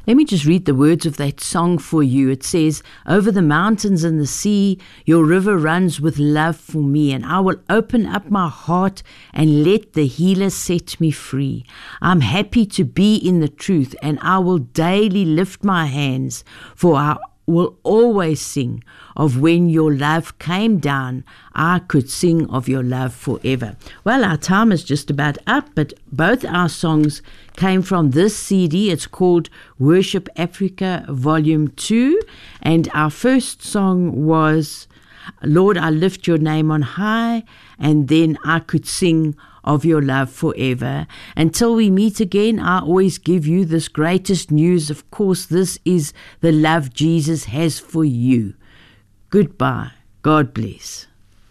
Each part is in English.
Let me just read the words of that song for you. It says, over the mountains and the sea, your river runs with love for me, and I will open up my heart and let the healer set me free. I'm happy to be in the truth, and I will daily lift my hands, for I will always sing of when your love came down. I could sing of your love forever. Well, our time is just about up, but both our songs came from this CD. It's called Worship Africa Volume 2, and our first song was Lord, I Lift Your Name on High, and then I Could Sing of Your Love Forever. Until we meet again, I always give you this greatest news. Of course, this is the love Jesus has for you. Goodbye. God bless.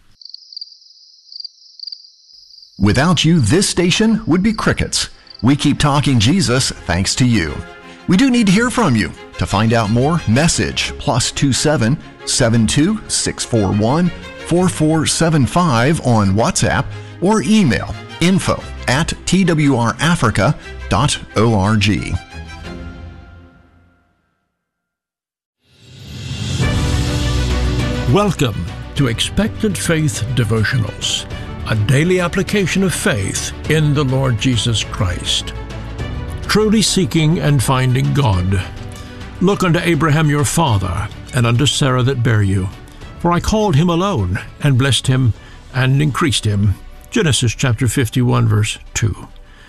Without you, this station would be crickets. We keep talking Jesus thanks to you. We do need to hear from you. To find out more, message +27 72 641 4475 on WhatsApp or email info@twrafrica.org. Welcome to Expectant Faith Devotionals, a daily application of faith in the Lord Jesus Christ. Truly seeking and finding God. Look unto Abraham your father, and unto Sarah that bare you. For I called him alone, and blessed him, and increased him. Genesis chapter 51, verse 2.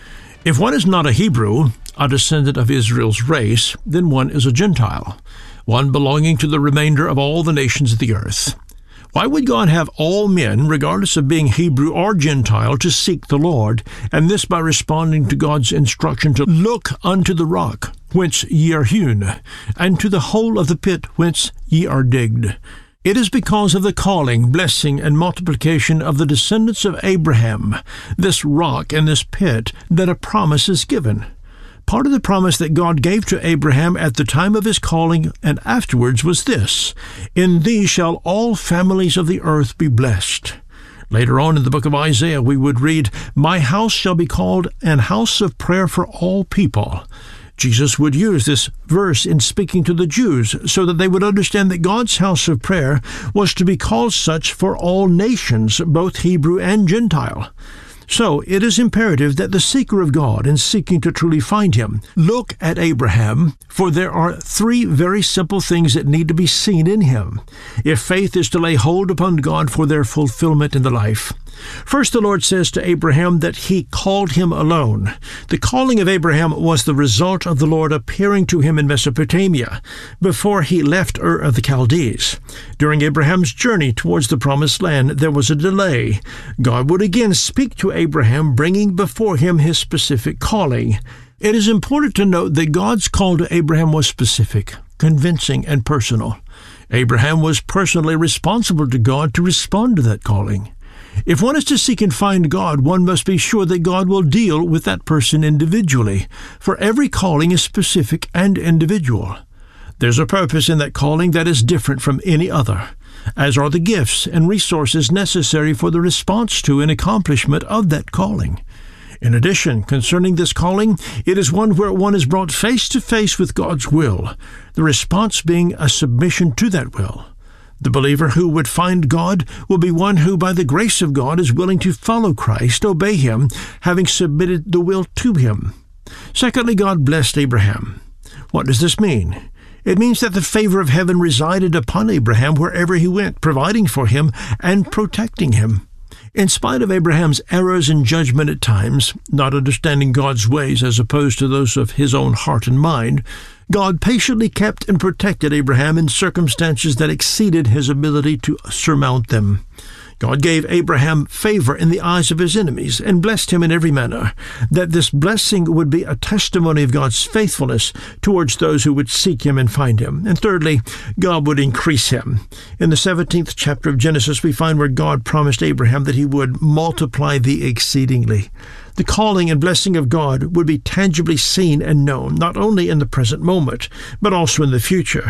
If one is not a Hebrew, a descendant of Israel's race, then one is a Gentile, one belonging to the remainder of all the nations of the earth. Why would God have all men, regardless of being Hebrew or Gentile, to seek the Lord, and this by responding to God's instruction to look unto the rock whence ye are hewn, and to the hole of the pit whence ye are digged? It is because of the calling, blessing, and multiplication of the descendants of Abraham, this rock and this pit, that a promise is given. Part of the promise that God gave to Abraham at the time of his calling and afterwards was this: in thee shall all families of the earth be blessed. Later on in the book of Isaiah we would read, my house shall be called an house of prayer for all people. Jesus would use this verse in speaking to the Jews so that they would understand that God's house of prayer was to be called such for all nations, both Hebrew and Gentile. So it is imperative that the seeker of God, in seeking to truly find him, look at Abraham, for there are three very simple things that need to be seen in him, if faith is to lay hold upon God for their fulfillment in the life. First, the Lord says to Abraham that he called him alone. The calling of Abraham was the result of the Lord appearing to him in Mesopotamia before he left Ur of the Chaldees. During Abraham's journey towards the Promised Land, there was a delay. God would again speak to Abraham, bringing before him his specific calling. It is important to note that God's call to Abraham was specific, convincing, and personal. Abraham was personally responsible to God to respond to that calling. If one is to seek and find God, one must be sure that God will deal with that person individually, for every calling is specific and individual. There's a purpose in that calling that is different from any other, as are the gifts and resources necessary for the response to and accomplishment of that calling. In addition, concerning this calling, it is one where one is brought face to face with God's will, the response being a submission to that will. The believer who would find God will be one who, by the grace of God, is willing to follow Christ, obey him, having submitted the will to him. Secondly, God blessed Abraham. What does this mean? It means that the favor of heaven resided upon Abraham wherever he went, providing for him and protecting him. In spite of Abraham's errors in judgment at times, not understanding God's ways as opposed to those of his own heart and mind, God patiently kept and protected Abraham in circumstances that exceeded his ability to surmount them. God gave Abraham favor in the eyes of his enemies and blessed him in every manner, that this blessing would be a testimony of God's faithfulness towards those who would seek him and find him. And thirdly, God would increase him. In the 17th chapter of Genesis, we find where God promised Abraham that he would multiply thee exceedingly. The calling and blessing of God would be tangibly seen and known, not only in the present moment, but also in the future.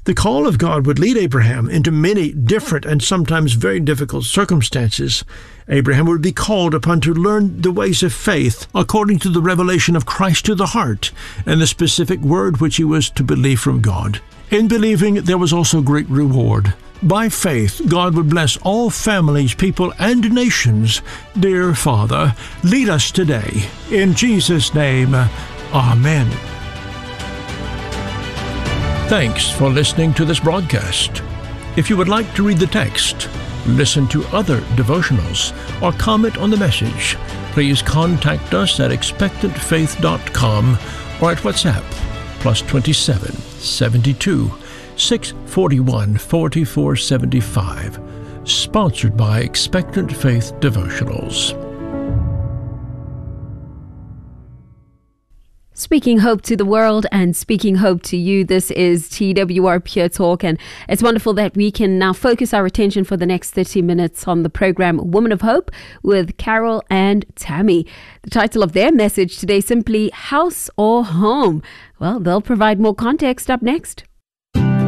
The call of God would lead Abraham into many different and sometimes very difficult circumstances. Abraham would be called upon to learn the ways of faith according to the revelation of Christ to the heart and the specific word which he was to believe from God. In believing, there was also great reward. By faith, God would bless all families, people, and nations. Dear Father, lead us today. In Jesus' name, Amen. Thanks for listening to this broadcast. If you would like to read the text, listen to other devotionals, or comment on the message, please contact us at expectantfaith.com or at WhatsApp +27 72 641 4475. Sponsored by Expectant Faith Devotionals. Speaking hope to the world and speaking hope to you, this is TWR Pure Talk, and it's wonderful that we can now focus our attention for the next 30 minutes on the program Woman of Hope with Carol and Tammy. The title of their message today, simply House or Home. Well, they'll provide more context up next.